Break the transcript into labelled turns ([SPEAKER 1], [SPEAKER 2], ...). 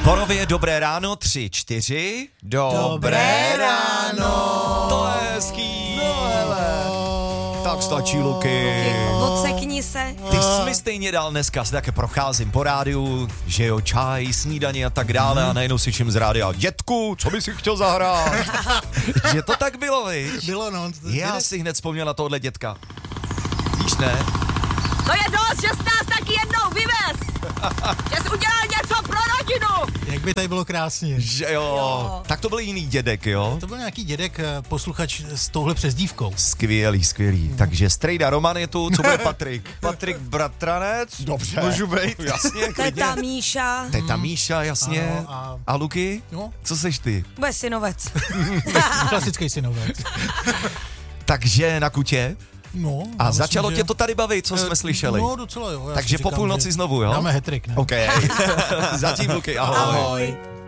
[SPEAKER 1] Borově dobré ráno, 3, 4.
[SPEAKER 2] Dobré ráno.
[SPEAKER 1] To je hezký. No hele. Tak stačí, Luky.
[SPEAKER 2] Odsekni se.
[SPEAKER 1] Ty jsi mi stejně dal dneska, se také procházím po rádiu, že jo, čaj, snídaně a tak dále a najednou slyším z rádia, dětku, co by si chtěl zahrát? Že to tak bylo, viď?
[SPEAKER 3] Bylo, no.
[SPEAKER 1] Já si hned vzpomněl na tohle dětka. Víš, ne?
[SPEAKER 4] To je dost, že jsi nás taky jednou vyvez! Že jsi udělal něco pro rodinu!
[SPEAKER 3] Jak by tady bylo krásně.
[SPEAKER 1] Že jo. Tak to byl jiný dědek, jo?
[SPEAKER 3] To byl nějaký dědek, posluchač s touhle přezdívkou.
[SPEAKER 1] Skvělý. Takže Strejda Roman je tu, co bude Patrik? Patrik Bratranec? Dobře. Můžu být? Jasně, klidně.
[SPEAKER 2] Teta Míša.
[SPEAKER 1] Teta Míša, jasně.
[SPEAKER 3] Ano,
[SPEAKER 1] a Luky?
[SPEAKER 3] No.
[SPEAKER 1] Co seš ty?
[SPEAKER 2] Bude synovec.
[SPEAKER 3] Klasický synovec.
[SPEAKER 1] Takže na kutě?
[SPEAKER 3] No.
[SPEAKER 1] A začalo tě to tady bavit, co jsme slyšeli?
[SPEAKER 3] No, docela jo.
[SPEAKER 1] Takže po půlnoci znovu, jo?
[SPEAKER 3] Dáme hat-trick, ne?
[SPEAKER 1] OK. Zatím, Luky, ahoj.
[SPEAKER 2] Ahoj.